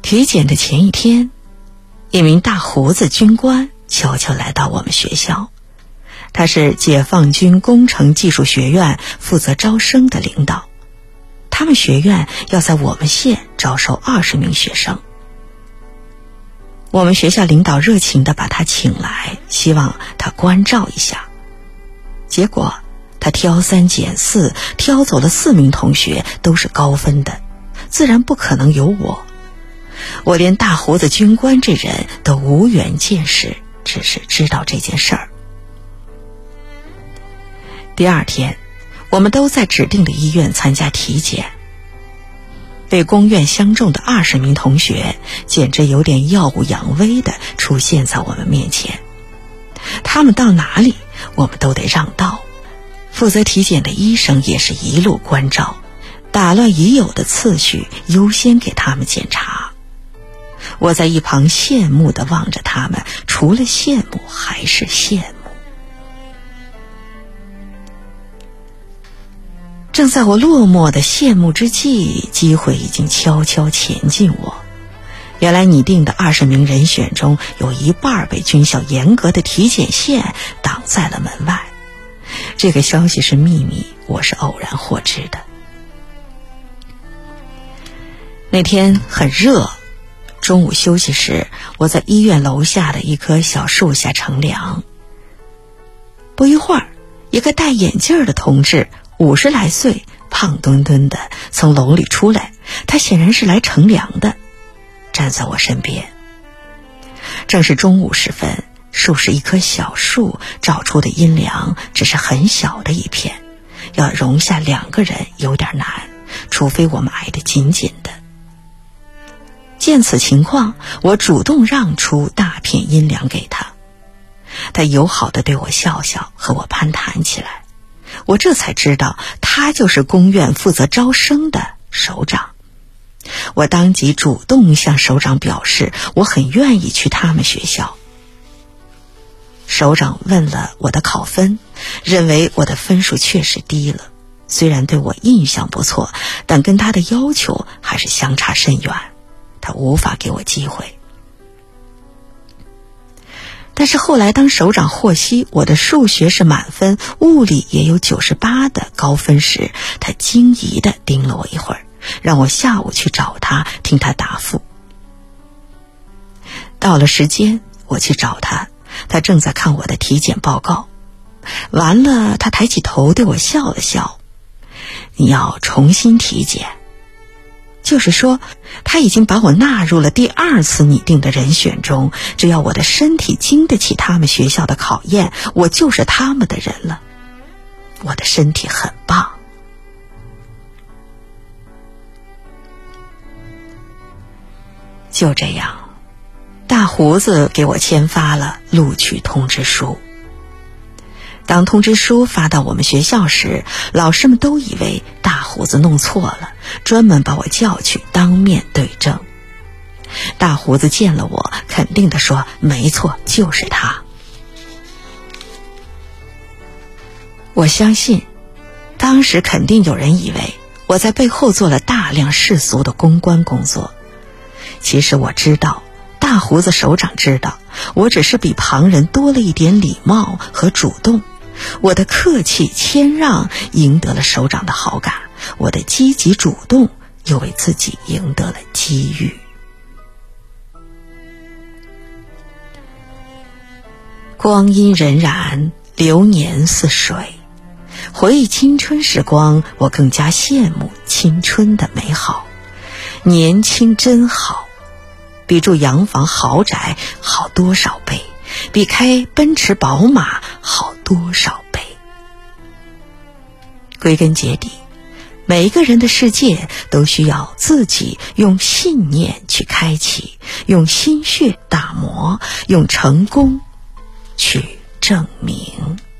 体检的前一天，一名大胡子军官悄悄来到我们学校，他是解放军工程技术学院负责招生的领导，他们学院要在我们县招收20名学生。我们学校领导热情地把他请来，希望他关照一下。结果他挑3拣4，挑走了4名同学，都是高分的，自然不可能有我。我连大胡子军官这人都无缘见识，只是知道这件事儿。第2天，我们都在指定的医院参加体检。被公院相中的20名同学简直有点耀武扬威地出现在我们面前，他们到哪里我们都得让道。负责体检的医生也是一路关照，打乱已有的次序，优先给他们检查。我在一旁羡慕地望着他们，除了羡慕还是羡慕。正在我落寞的羡慕之际，机会已经悄悄前进我。原来拟定的20名人选中，有一半被军校严格的体检线挡在了门外。这个消息是秘密，我是偶然获知的。那天很热，中午休息时，我在医院楼下的一棵小树下乘凉。不一会儿，一个戴眼镜的同志，50来岁，胖墩墩的，从楼里出来，他显然是来乘凉的，站在我身边。正是中午时分，树是一棵小树，照出的阴凉只是很小的一片，要容下2个人有点难，除非我们挨得紧紧的。见此情况，我主动让出大片阴凉给他，他友好地对我笑笑，和我攀谈起来。我这才知道他就是公院负责招生的首长。我当即主动向首长表示，我很愿意去他们学校。首长问了我的考分，认为我的分数确实低了，虽然对我印象不错，但跟他的要求还是相差甚远，他无法给我机会。但是后来当首长获悉我的数学是满分，物理也有98的高分时，他惊疑地盯了我一会儿，让我下午去找他，听他答复。到了时间，我去找他，他正在看我的体检报告。完了，他抬起头对我笑了笑，你要重新体检。就是说，他已经把我纳入了第2次拟定的人选中，只要我的身体经得起他们学校的考验，我就是他们的人了。我的身体很棒。就这样，大胡子给我签发了录取通知书。当通知书发到我们学校时，老师们都以为大胡子弄错了，专门把我叫去当面对证。大胡子见了我，肯定地说，没错，就是他。我相信，当时肯定有人以为我在背后做了大量世俗的公关工作。其实我知道，大胡子首长知道，我只是比旁人多了一点礼貌和主动。我的客气谦让赢得了首长的好感，我的积极主动又为自己赢得了机遇。光阴荏苒，流年似水，回忆青春时光，我更加羡慕青春的美好。年轻真好，比住洋房豪宅好多少倍，比开奔驰宝马好多少倍。归根结底，每一个人的世界都需要自己用信念去开启，用心血打磨，用成功去证明。